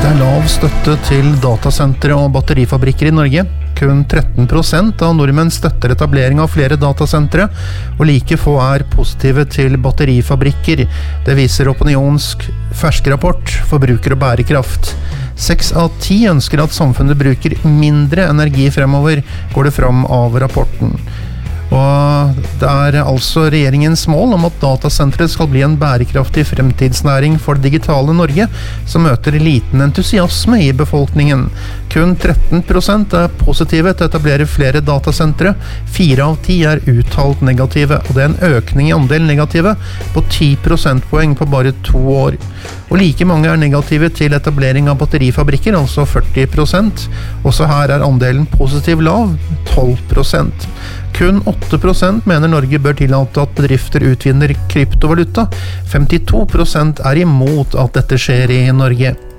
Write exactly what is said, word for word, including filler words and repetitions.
Det er lav støtte til datasentre og batterifabrikker i Norge. Kun tretten prosent av nordmenn støtter etablering av flere datasentre, og like få er positive til batterifabrikker. Det viser Opinionsk fersk rapport Forbruker og bærekraft. Seks av ti ønsker at samfunnet bruker mindre energi fremover, går det fram av rapporten. Og det er altså regjeringens mål om at datasentret skal bli en bærekraftig fremtidsnæring for det digitale Norge, som møter liten entusiasme i befolkningen. Kun tretten prosent er positive til å etablere flere datasentre, fire av ti er uttalt negative, og det er en økning i andel negative på ti prosentpoeng på bare to år. Og like mange er negative til etablering av batterifabrikker, altså førti prosent. Også her er andelen positiv lav, tolv prosent. Kun åtte prosent mener Norge bør tillate at bedrifter utvinner kryptovaluta. femtito prosent er imot at dette skjer i Norge.